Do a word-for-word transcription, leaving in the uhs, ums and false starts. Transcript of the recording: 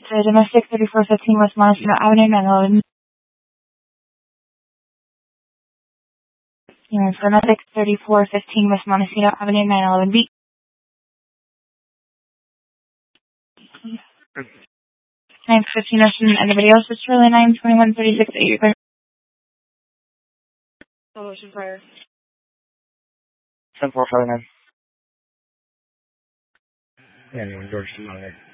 to domestic thirty-four fifteen West Montesino Avenue, nine eleven. Yeah, for domestic thirty-four fifteen West Montesino Avenue, nine eleven B. nine fifteen Ocean, anybody else? It's really nine twenty-one thirty-six eight. Ocean Fire. ten four five nine. Yeah, George Simone.